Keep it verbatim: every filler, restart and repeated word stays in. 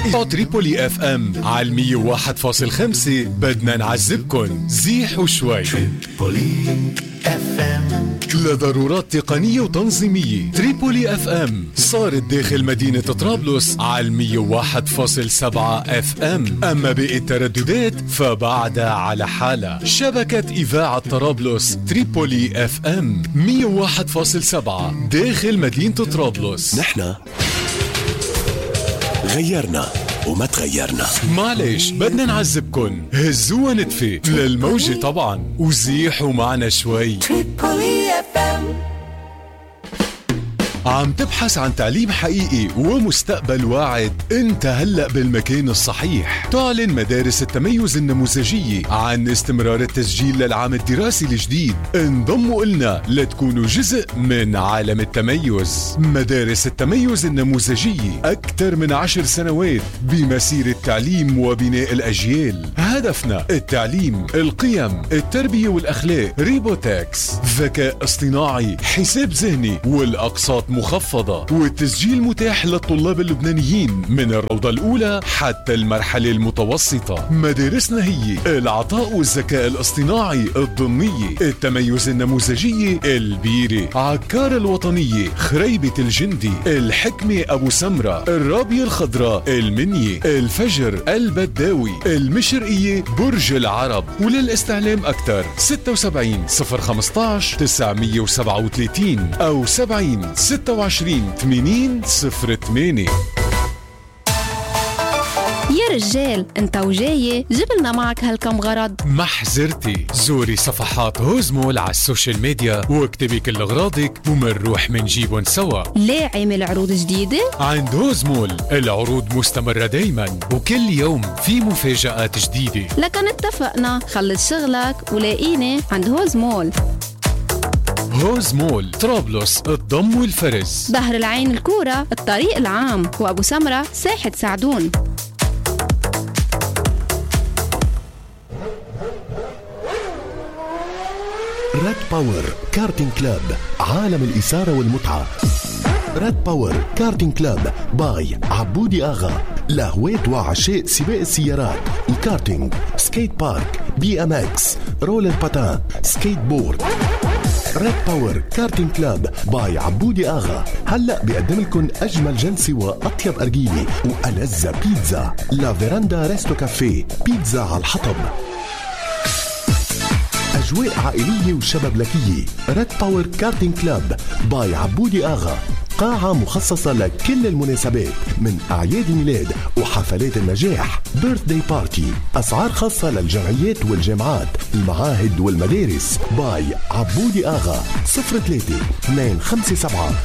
تريبولي اف ام على المية وواحد فاصل خمسة. بدنا نعذبكن زيحوا شوي. لضرورات تقنية وتنظيمية، تريبولي اف ام صارت داخل مدينة طرابلس على المية وواحد فاصل سبعة اف ام، اما باقي الترددات فبعدها على حالة. شبكة اذاعة طرابلس تريبولي اف ام مية وواحد فاصل سبعة داخل مدينة طرابلس. نحنا غيرنا وما تغيرنا. معلش بدنا نعذبكن، هزوها نتفة للموجة طبعا وزيحوا معنا شوي. عم تبحث عن تعليم حقيقي ومستقبل واعد؟ انت هلأ بالمكان الصحيح. تعلن مدارس التميز النموذجية عن استمرار التسجيل للعام الدراسي الجديد. انضموا إلنا لتكونوا جزء من عالم التميز. مدارس التميز النموذجية أكثر من عشر سنوات بمسيرة تعليم وبناء الأجيال. هدفنا التعليم، القيم، التربية والأخلاق. ريبوتاكس، ذكاء اصطناعي، حساب ذهني، والأقساط مخفضة، والتسجيل متاح للطلاب اللبنانيين من الروضة الأولى حتى المرحلة المتوسطة. مدارسنا هي العطاء والذكاء الاصطناعي الضمنية، التميز النموذجية البيرة، عكار الوطنية خريبة الجندي، الحكمة أبو سمرة، الرابية الخضراء المنية، الفجر البداوي، المشرقية برج العرب. وللاستعلام أكثر ستة وسبعين صفر خمستاش تسعمية وسبعة وثلاثين أو سبعين ستة وعشرين ثمانين صفر ثمانية. يا رجال انت وجاي جبلنا معك هالكم غرض. محزرتي، زوري صفحات هوزمول على السوشيال ميديا واكتبي كل اغراضك ومنروح منجيبن سوا. ليه عامل عروض جديدة؟ عند هوزمول العروض مستمرة دايما وكل يوم في مفاجآت جديدة. لكن اتفقنا، خلص شغلك ولاقيني عند هوزمول. هوزمول طرابلس الضم والفرز، بحر العين الكورة الطريق العام، وأبو سمرة ساحة سعدون. ريد باور كارتينج كلاب، عالم الإثارة والمتعة. ريد باور كارتينج كلاب باي عبودي آغا، لهواة وعشاق سباق السيارات، الكارتينج، سكيت بارك، بي ام اكس، رولر باتان، سكيت بورد. ريد باور كارتينج كلاب باي عبودي آغا هلأ بيقدم لكم أجمل جلسة وأطيب أرجيلة وألذ بيتزا. لا فيراندا ريستو كافيه، بيتزا على الحطب. أجواء عائلية وشبابلكية. ريد باور كارتينج كلاب باي عبودي آغا، قاعة مخصصة لكل المناسبات من أعياد الميلاد وحفلات النجاح، بيرث داي بارتي. أسعار خاصة للجمعيات والجامعات، المعاهد والمدارس. باي عبودي آغا. صفر ثلاثة اثنين خمسة سبعة